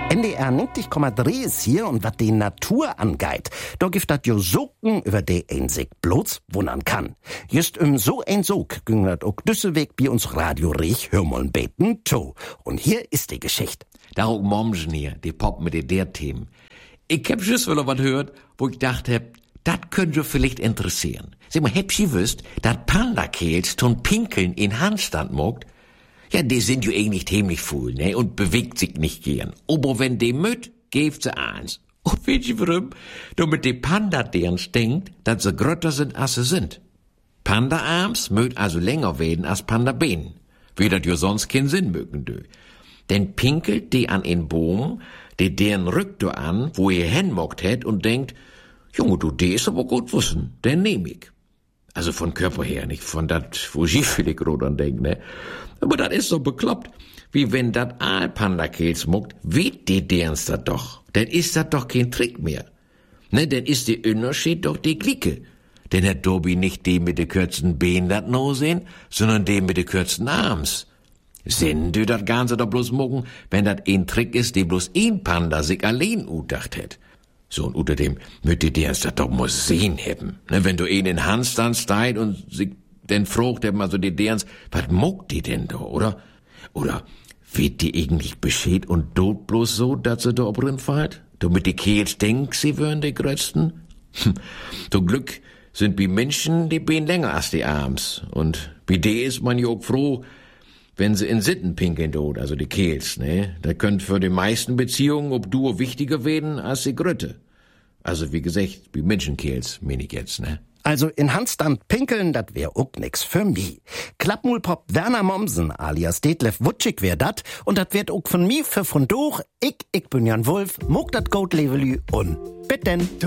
NDR 90,3 ist hier und was die Natur angeht, da gibt das jo Socken, über die ein sich bloß wundern kann. Just so ein Sog ging das auch Düsselweg bei uns Radio Riech Hörmoln beten to. Und hier ist die Geschichte. Da auch Mommsen hier, die Pop mit der Themen. Ich hab just wieder was gehört, wo ich dachte, das könnte vielleicht interessieren. Sag mal, habt ihr wüsst, dass Panda-Kehls ton Pinkeln in Handstand mogt? Ja, die sind jo eigentlich ziemlich fuhl, ne, und bewegt sich nicht gern. Aber wenn die müt, geeft sie eins. Und wisst ihr warum? Nur mit de Panda deren denkt, dass sie grötter sind, als sie sind. Panda-Arms mögt also länger werden als Panda-Beinen. Wie das jo sonst keinen Sinn mögen dö. Denn pinkelt die an en Boom, die deren rückt du an, wo ihr hinmockt hätt und denkt, Junge, du, die ist aber gut wissen, den nehm ich. Also von Körper her, nicht von dat, wo sie vielleicht grad an denkt, ne? Aber das ist so bekloppt, wie wenn dat Aalpanda-Kehls muckt, weht die derens dat doch. Dann ist dat doch kein Trick mehr. Ne, dann ist die Unterschied doch die Glicke. Denn hat Dobi nicht die mit de kürzen Beinen dat no sehen, sondern die mit de kürzen Arms. Sind du dat Ganze doch bloß mucken, wenn dat ein Trick ist, die bloß ein Panda sich allein udacht hätt. So, und unter dem müt die derens dat doch muss sehen hebben. Ne, wenn du ihn in Handstand steit und sich denn frucht der mal so die derens, was muckt die denn da, oder? Oder wird die eigentlich beschäd und tot bloß so, dass sie da obrin fällt? Damit die Kehls denkt, sie wären die Größten? Zum Glück sind bei Menschen die Beine länger als die Arms. Und bei die ist man ja auch froh, wenn sie in Sitten pinkeln tut, also die Kehls, ne? Da könnt für die meisten Beziehungen ob du wichtiger werden als die Grötte. Also wie gesagt, bei Menschenkehls, mein ich jetzt, ne? Also in Handstand pinkeln, dat wär auch nix für mich. Klappmulpop Werner Mommsen alias Detlef Wutschig wär dat und dat wird auch von mir für von durch. Ich bin Jan Wulff, muck dat Goat Levelü und bitten.